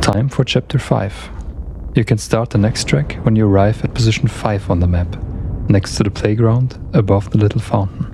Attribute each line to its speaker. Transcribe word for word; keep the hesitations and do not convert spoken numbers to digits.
Speaker 1: Time for chapter five. You can start the next track when you arrive at position five on the map, next to the playground, above the little fountain.